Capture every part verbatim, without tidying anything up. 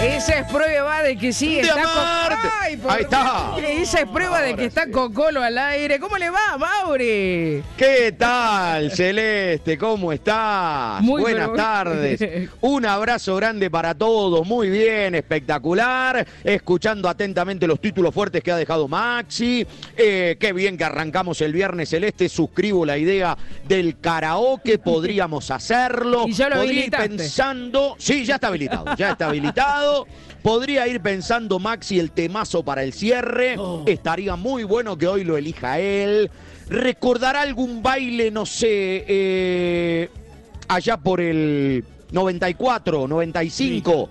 Esa es prueba de que sí De está amarte. con... Ay, por Ahí está. Dios. Esa es prueba Ahora de que está sí. Cocolo al aire. ¿Cómo le va, Mauri? ¿Qué tal, Celeste? ¿Cómo estás? Muy Buenas pero- tardes. Un abrazo grande para todos. Muy bien, espectacular. Escuchando atentamente los títulos fuertes que ha dejado Maxi. Eh, qué bien que arrancamos el viernes, Celeste. Suscribo la idea del karaoke. Podríamos hacerlo. Y ya lo Podría ir habilitaste. pensando... Sí, ya está habilitado. Ya está habilitado. Podría ir pensando Maxi el temazo para el cierre. Oh. Estaría muy bueno que hoy lo elija él. ¿Recordará algún baile, no sé, eh, allá por el noventa y cuatro, noventa y cinco?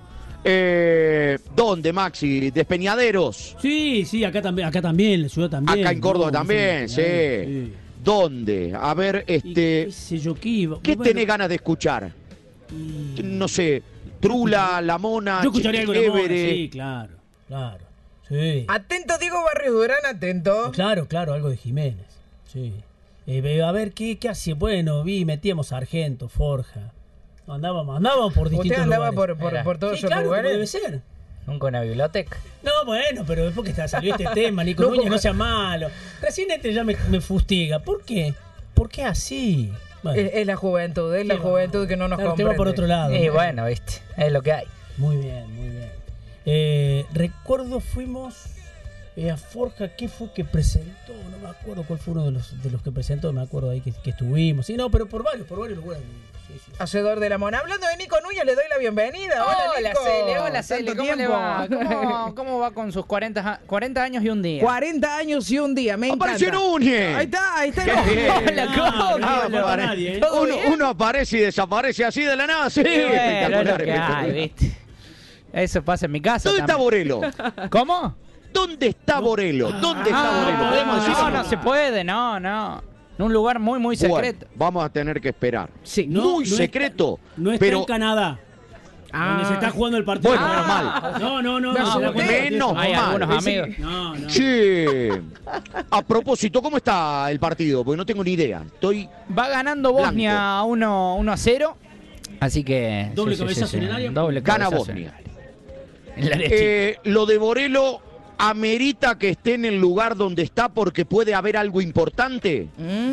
Eh, ¿Dónde, Maxi? ¿Despeñaderos? Sí, sí, acá también, acá también, en la ciudad también. Acá en Córdoba No, también, sí. sí. ¿Dónde? A ver, Y este... qué sé yo, qué iba. ¿Qué Bueno, tenés ganas de escuchar? y- No sé, Trula, La Mona, Yo escucharía algo de Mona, Everest. sí, claro, claro. Sí. Atento, Diego Barrios Durán, atento. Claro, claro, algo de Jiménez. Sí. Eh, ve- a ver, ¿qué, qué hacía? Bueno, vi, metíamos Sargento, Forja. Andábamos, andábamos por distintos ¿Usted andaba lugares. por, por, Era. por todos Sí, esos claro, como lugares? debe ser. Nunca una biblioteca. No, bueno, pero es porque está- salió este tema, Nico No, Núñez, como- no sea malo. Recién este ya me, me fustiga. ¿Por qué? ¿Por qué así? Bueno, Es, es la juventud, es la Sí, juventud que no nos claro, te comprende. va por otro lado. Y ¿no? bueno, viste, es lo que hay. Muy bien, muy bien. Eh, recuerdo fuimos eh, a Forja, ¿qué fue que presentó? No me acuerdo cuál fue uno de los, de los que presentó, me acuerdo ahí que, que estuvimos. Sí, no, pero por varios, por varios lugares. Sí, sí, sí. Hacedor de la Mona. Hablando de Nico Núñez, le doy la bienvenida. Hola, Hola, Nico. Cele, hola, Cele, Tanto ¿cómo le tiempo. va? ¿Cómo, cómo va con sus cuarenta, a- cuarenta años y un día? cuarenta años y un día, me encanta. ¡Apareció Núñez! Ahí está, ahí está. Qué bien. Hola, ¿cómo? Ah, Ah, no, no, apare- nadie, ¿eh? ¿Todo uno, bien? uno aparece y desaparece así de la nada, sí. Sí, bueno, es Espectacular, lo que hay, espectacular. ¿viste? Eso pasa en mi casa ¿Dónde está también. Borelo? ¿Cómo? ¿Dónde está Borelo? ¿Dónde está Ah, Borelo? no, ¿Podemos no, decirlo? no se puede, no, no. En un lugar muy, muy Bueno, secreto. vamos a tener que esperar. Sí. No, Muy no secreto. Está, no está pero en Canadá. Ah. Donde se está jugando el partido. Bueno, Ah. menos mal. No, no, no. Me no, se da asusté. cuenta que Menos eso- Hay mal. algunos Ese- amigos. No, no. Che, a propósito, ¿cómo está el partido? Porque no tengo ni idea. Estoy Va ganando Blanco. Bosnia uno a cero. Así que. Doble cabezazo en el área. Doble gana cabezazo Bosnia. En el área chica. Eh, lo de Borelo amerita que esté en el lugar donde está porque puede haber algo importante.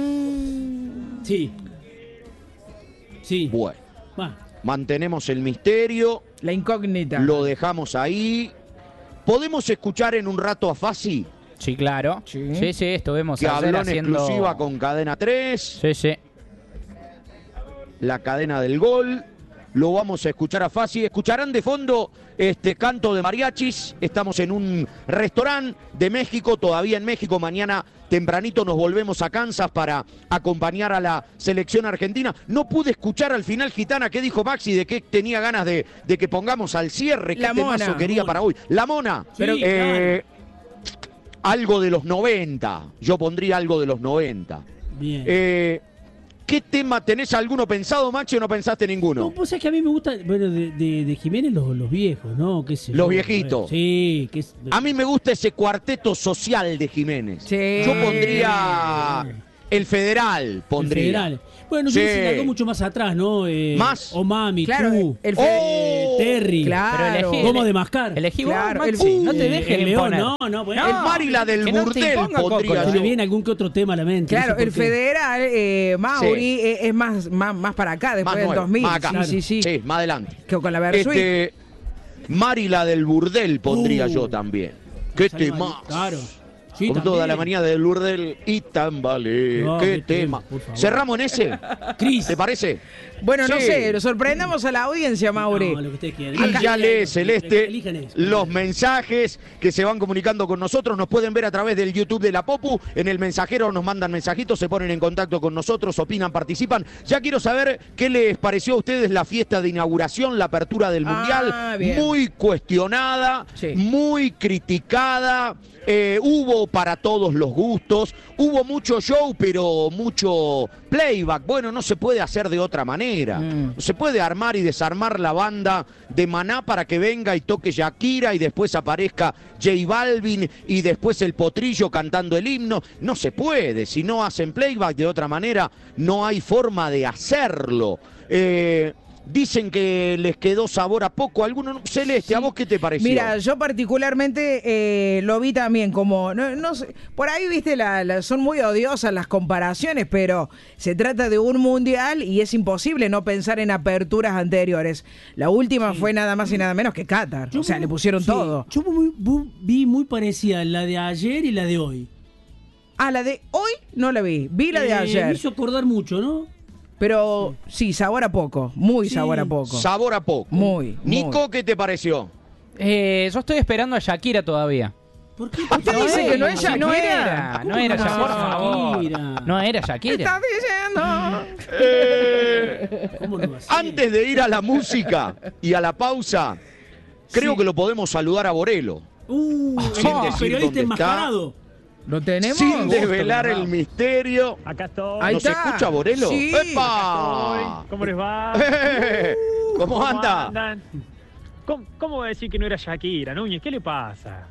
Mm. Sí. Sí. Bueno, Va. mantenemos el misterio, La incógnita. lo dejamos ahí. ¿Podemos escuchar en un rato a Fasi, Sí, claro. Sí. Sí, sí, estuvimos que ayer habló en haciendo. exclusiva con Cadena tres, Sí, sí. la cadena del gol? Lo vamos a escuchar a Fasi. Escucharán de fondo este canto de mariachis. Estamos en un restaurante de México, todavía en México. Mañana tempranito nos volvemos a Kansas para acompañar a la selección argentina. No pude escuchar al final, Gitana, qué dijo Maxi, de qué tenía ganas de, de que pongamos al cierre, qué La temazo Mona. quería Mona. para hoy. La Mona. Sí, eh, algo de los noventa. Yo pondría algo de los noventa. Bien. Eh, ¿Qué tema tenés alguno pensado, Maxi, o no pensaste ninguno? No, pues es que a mí me gusta, bueno, de, de, de Jiménez los, los viejos, ¿no? ¿Qué sé Los yo? viejitos. Sí, que es... A mí me gusta ese cuarteto social de Jiménez. Sí. Yo pondría el Federal, el pondría. federal. Bueno, Sí. yo se largó mucho más atrás, ¿no? Eh, Más. Omami, Claro, tú, el ¡Oh! eh, Terry. Claro. Pero elegí- ¿Cómo de mascar? Elegí vos, Claro, Maxi, el- no te Eh, dejes el León, imponer. no, no, bueno. El Marila del que no te Burdel imponga, pondría Coco, Se yo. me viene algún que otro tema a la mente. Claro, no sé el por qué. federal, eh, Mauri, Sí. eh, es más, más, más para acá, después Más del nuevo, dos mil. más acá. Sí, sí, sí. Sí, más adelante. Que con la Versuit. Este, Marila del Burdel pondría Uh. yo también. ¿Qué Salió ahí. tema? Claro. Sí, Con toda también. la manía del Burdel y Tambale. No, ¿Qué qué tema? tema, por favor. ¿Cerramos en ese? Cris. ¿Te parece? Bueno, no Sí. sé, lo sorprendamos a la audiencia, Mauri. No, lo que ustedes quieran. Y ya lee Celeste Elijan eso. los mensajes que se van comunicando con nosotros. Nos pueden ver a través del YouTube de la Popu. En el mensajero nos mandan mensajitos, se ponen en contacto con nosotros, opinan, participan. Ya quiero saber qué les pareció a ustedes la fiesta de inauguración, la apertura del Ah, Mundial. bien. Muy cuestionada, Sí. muy criticada. Eh, hubo para todos los gustos. Hubo mucho show, pero mucho playback. Bueno, no se puede hacer de otra manera. Mm. No se puede armar y desarmar la banda de Maná para que venga y toque Shakira y después aparezca J Balvin y después el Potrillo cantando el himno. No se puede. Si no hacen playback de otra manera, no hay forma de hacerlo. Eh, Dicen que les quedó sabor a poco. Alguno, Celeste, ¿a vos qué te pareció? Mira, yo particularmente eh, lo vi también como, no, no sé, por ahí, viste, la, la- son muy odiosas las comparaciones, pero se trata de un mundial y es imposible no pensar en aperturas anteriores. La última fue nada más y nada menos que Qatar, Yo o sea, muy- le pusieron sí, todo. Yo muy- bu- vi muy parecida la de ayer y la de hoy. Ah, la de hoy no la vi, vi la de Eh, Me ayer, hizo acordar mucho, ¿no? pero sí, sabor a poco, muy Sí. sabor a poco. Sabor a poco. Muy, Nico, muy. ¿qué te pareció? Eh, yo estoy esperando a Shakira todavía. ¿Por qué? ¿Usted dice que no es Sí, Shakira? No era, no era ¿Cómo Shakira, no? por favor. Shakira. No era Shakira. Está diciendo. Eh, ¿Cómo no va a ser? antes de ir a la música y a la pausa, creo Sí. que lo podemos saludar a Borelo. Uh, Sin el decir periodista dónde enmascarado. ¿Lo tenemos? Sin desvelar Gusto, el misterio. Acá estoy. Ahí ¿Nos está. escucha Borelo? Sí. ¡Epa! ¿Cómo les va? ¿Cómo anda? andan? ¿Cómo, ¿Cómo va a decir que no era Shakira, Núñez? ¿Qué le pasa?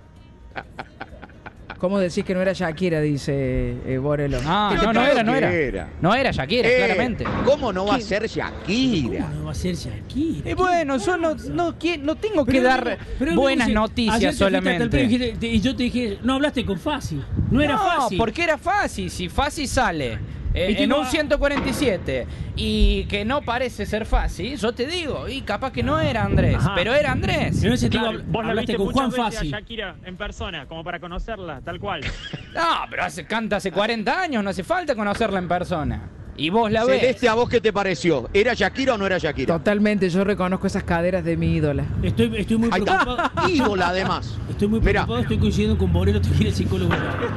¿Cómo decís que no era Shakira? Dice eh, Borelo. Ah, Pero no, no claro era, no que era. era. No era Shakira, Eh, claramente. ¿Cómo no va a ser Shakira? ¿Cómo no va a ser Shakira? Y bueno, yo no, no, qui- no tengo que Pero, dar pero, buenas dice, ayer noticias te fuiste hasta el solamente. periódico y dijiste- y yo te dije, no hablaste con Fasi. No era no, fácil. porque era fácil. Si fácil sale eh, Y te en iba un a- ciento cuarenta y siete y que no parece ser fácil, yo te digo, y capaz que no era Andrés, Ajá. pero era Andrés. En ese Claro, tipo vos la hablaste viste con Juan muchas veces Fasi. a Shakira en persona, como para conocerla, tal cual. No, pero hace, canta hace cuarenta años, no hace falta conocerla en persona. Y vos la ves. Celeste, ¿a vos qué te pareció? ¿Era Shakira o no era Shakira? Totalmente, yo reconozco esas caderas de mi ídola. Estoy, estoy muy Ahí está. preocupado. Ídola, además. Estoy muy Mirá. preocupado, estoy coincidiendo con Borelo, te quiere el psicólogo.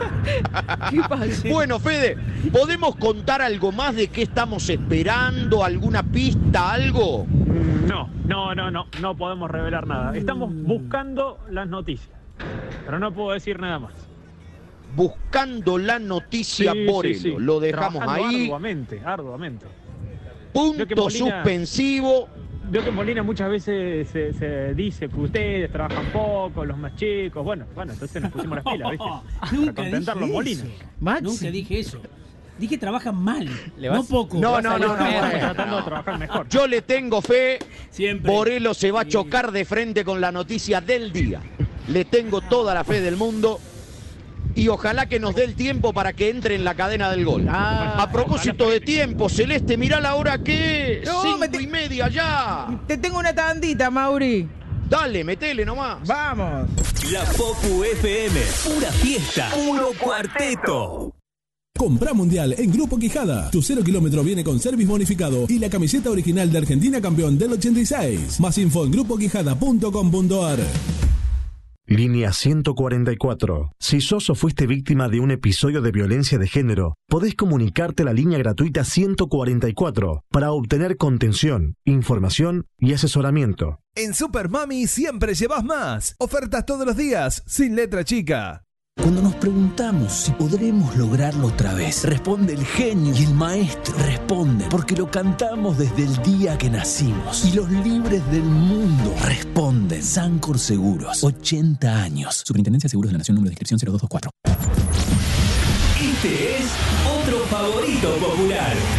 ¿Qué pasa? Bueno, Fede, ¿podemos contar algo más de qué estamos esperando? ¿Alguna pista, algo? No, no, no, no, no podemos revelar nada. Estamos buscando las noticias, pero no puedo decir nada más. Buscando la noticia, Sí, Borelo. sí, sí. Lo dejamos Trabajando ahí. Arduamente, arduamente. Punto Veo que Molina- suspensivo. Veo que en Molina muchas veces se, se dice que ustedes trabajan poco, los más chicos. Bueno, bueno, entonces nos pusimos las pilas, ¿viste? Para Nunca contentar dije los Molinos. eso. Maxi. Nunca dije eso. Dije trabajan mal, Le no vas- poco. No, vas no, a no, los no. perros. Estamos bueno. tratando de trabajar mejor. Yo le tengo fe. Siempre. Borelo se va a Sí. chocar de frente con la noticia del día. Le tengo toda la fe del mundo. Y ojalá que nos dé el tiempo para que entre en la cadena del gol. Ah, A propósito de tiempo, Celeste, mirá la hora que es. No, Cinco me te- y media ya. Te tengo una tandita, Mauri. Dale, metele nomás. Vamos. La Popu F M, pura fiesta, puro cuarteto. Compra mundial en Grupo Quijada. Tu cero kilómetro viene con service bonificado y la camiseta original de Argentina campeón del ochenta y seis. Más info en grupo quijada punto com punto a r. Línea ciento cuarenta y cuatro. Si sos o fuiste víctima de un episodio de violencia de género, podés comunicarte a la línea gratuita ciento cuarenta y cuatro para obtener contención, información y asesoramiento. En Super Mami siempre llevas más. Ofertas todos los días, sin letra chica. Cuando nos preguntamos si podremos lograrlo otra vez, responde el genio y el maestro. Responde porque lo cantamos desde el día que nacimos. Y los libres del mundo responden. Sancor Seguros, ochenta años. Superintendencia de Seguros de la Nación, número de inscripción cero dos dos cuatro. Este es otro favorito popular.